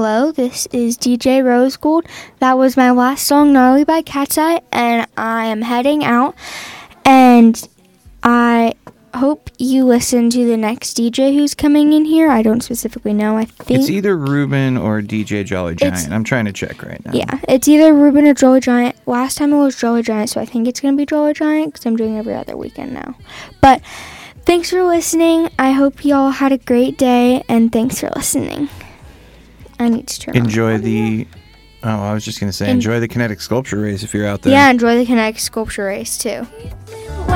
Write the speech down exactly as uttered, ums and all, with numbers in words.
hello, this is D J Rose Gold. That was my last song, Gnarly by Cat's Eye, and I am heading out. And I hope you listen to the next D J who's coming in here. I don't specifically know. I think it's either Ruben or D J Jolly Giant. It's- I'm trying to check right now. Yeah, it's either Ruben or Jolly Giant. Last time it was Jolly Giant, so I think it's going to be Jolly Giant because I'm doing every other weekend now. But thanks for listening. I hope y'all had a great day, and thanks for listening. I need to turn Enjoy on the... Oh, I was just going to say, En- enjoy the kinetic sculpture race if you're out there. Yeah, enjoy the kinetic sculpture race, too.